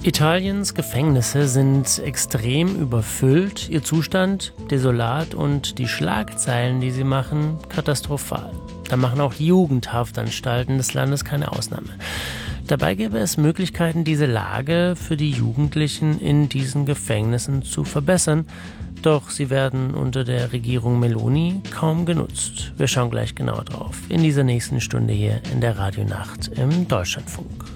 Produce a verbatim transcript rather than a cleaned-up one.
Italiens Gefängnisse sind extrem überfüllt, ihr Zustand desolat und die Schlagzeilen, die sie machen, katastrophal. Da machen auch die Jugendhaftanstalten des Landes keine Ausnahme. Dabei gäbe es Möglichkeiten, diese Lage für die Jugendlichen in diesen Gefängnissen zu verbessern, doch sie werden unter der Regierung Meloni kaum genutzt. Wir schauen gleich genauer drauf in dieser nächsten Stunde hier in der Radionacht im Deutschlandfunk.